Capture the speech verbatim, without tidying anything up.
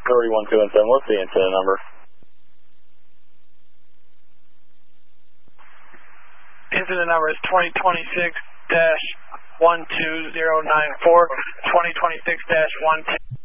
thirty-one two and seven, what's the incident number? Incident number is twenty twenty-six dash one two zero nine four, twenty twenty-six dash one two.